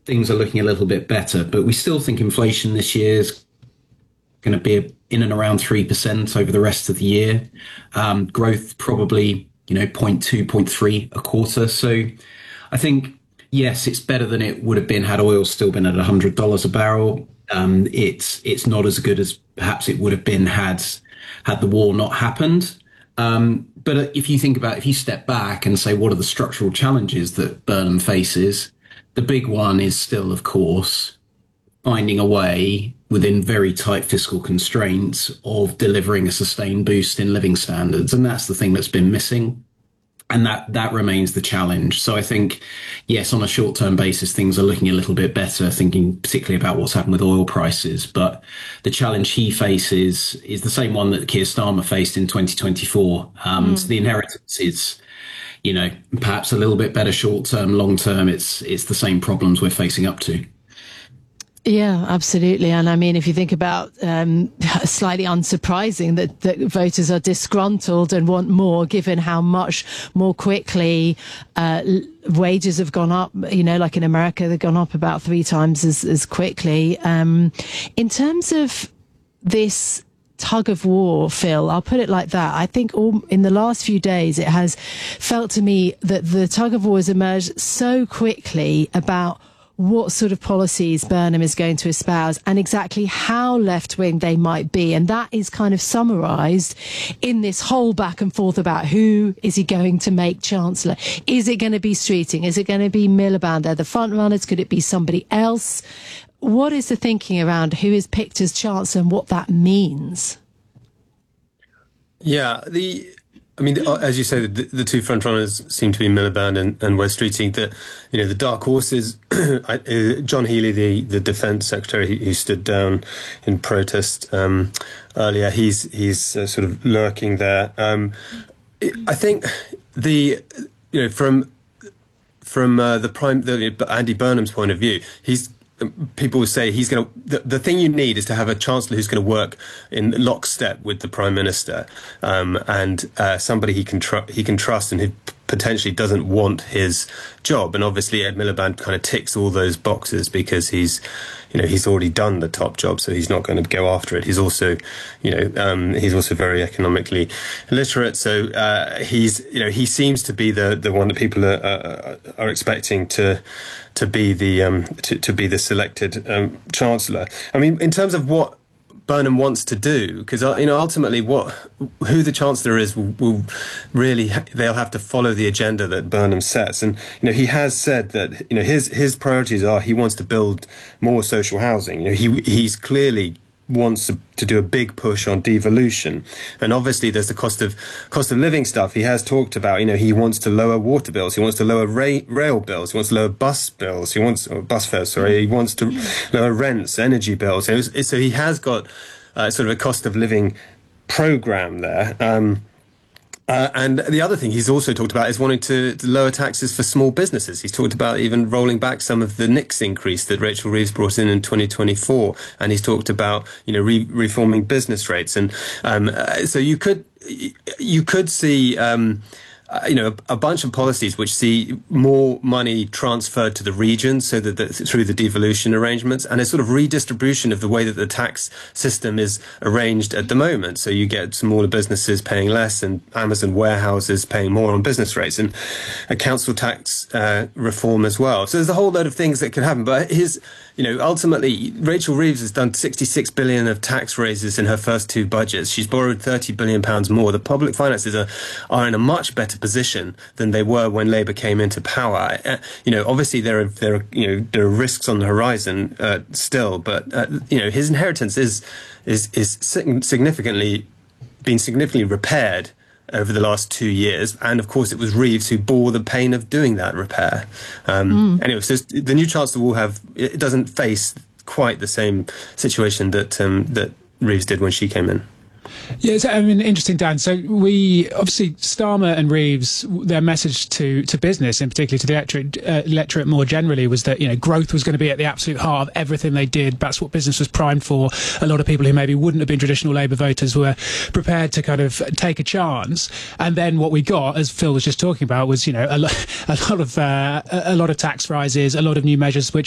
things are looking a little bit better, but we still think inflation this year is going to be in and around 3% over the rest of the year. Growth probably, 0.2, zero point 0.3 a quarter. So I think, yes, it's better than it would have been had oil still been at $100 a barrel. It's not as good as perhaps it would have been had the war not happened. But if you step back and say, what are the structural challenges that Burnham faces? The big one is still, of course, finding a way within very tight fiscal constraints of delivering a sustained boost in living standards. And that's the thing that's been missing. And that remains the challenge. So I think, yes, on a short-term basis, things are looking a little bit better, thinking particularly about what's happened with oil prices. But the challenge he faces is the same one that Keir Starmer faced in 2024. So the inheritance is, perhaps a little bit better short-term, long-term. It's the same problems we're facing up to. Yeah, absolutely. And I mean, if you think about slightly unsurprising that voters are disgruntled and want more, given how much more quickly wages have gone up, like in America, they've gone up about 3 times as quickly. In terms of this tug of war, Phil, I'll put it like that. I think in the last few days, it has felt to me that the tug of war has emerged so quickly about what sort of policies Burnham is going to espouse and exactly how left-wing they might be. And that is kind of summarised in this whole back and forth about who is he going to make Chancellor. Is it going to be Streeting? Is it going to be Miliband? They're the front runners. Could it be somebody else? What is the thinking around who is picked as Chancellor and what that means? Yeah, as you say, the two frontrunners seem to be Miliband and Wes Streeting. The dark horses, John Healey, the Defence Secretary who stood down in protest earlier, he's sort of lurking there. I think from Andy Burnham's point of view, people would say he's going to. The thing you need is to have a chancellor who's going to work in lockstep with the prime minister, and somebody he can trust and who potentially doesn't want his job. And obviously, Ed Miliband kind of ticks all those boxes because he's already done the top job, so he's not going to go after it. He's also, he's also very economically literate, so he seems to be the one that people are expecting to be the selected chancellor. I mean, in terms of what Burnham wants to do, because ultimately who the chancellor is will really, they'll have to follow the agenda that Burnham sets. And he has said that his priorities are he wants to build more social housing. He's clearly wants to do a big push on devolution, and obviously there's the cost of living stuff. He has talked about he wants to lower water bills, he wants to lower rail bills, he wants to lower bus fares, he wants to lower rents, energy bills. So he has got sort of a cost of living program there. And the other thing he's also talked about is wanting to lower taxes for small businesses. He's talked about even rolling back some of the NICS increase that Rachel Reeves brought in 2024. And he's talked about, reforming business rates. And so you could see a bunch of policies which see more money transferred to the regions, so that through the devolution arrangements, and a sort of redistribution of the way that the tax system is arranged at the moment. So you get smaller businesses paying less and Amazon warehouses paying more on business rates, and a council tax reform as well. So there's a whole load of things that could happen. But ultimately, Rachel Reeves has done 66 billion of tax raises in her first 2 budgets. She's borrowed 30 billion pounds more. The public finances are in a much better position than they were when Labour came into power. Obviously there are risks on the horizon still, but his inheritance is significantly repaired over the last 2 years, and of course it was Reeves who bore the pain of doing that repair. Anyway, so the new chancellor doesn't face quite the same situation that Reeves did when she came in. Yeah, interesting, Dan. So obviously Starmer and Reeves, their message to business, and particularly to the electorate more generally, was that growth was going to be at the absolute heart of everything they did. That's what business was primed for. A lot of people who maybe wouldn't have been traditional Labour voters were prepared to kind of take a chance. And then what we got, as Phil was just talking about, was a lot of tax rises, a lot of new measures which